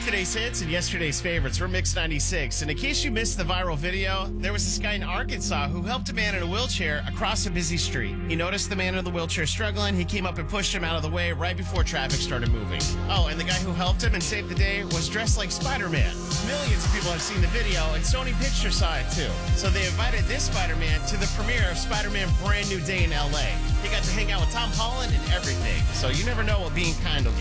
Today's hits and yesterday's favorites. We're Mix 96. And in case you missed the viral video, there was this guy in Arkansas who helped a man in a wheelchair across a busy street. He noticed the man in the wheelchair struggling. He came up and pushed him out of the way right before traffic started moving. Oh, and the guy who helped him and saved the day was dressed like Spider-Man. Millions of people have seen the video, and Sony Pictures saw it too. So they invited this Spider-Man to the premiere of Spider-Man Brand New Day in LA. He got to hang out with Tom Holland and everything. So you never know what being kind will get.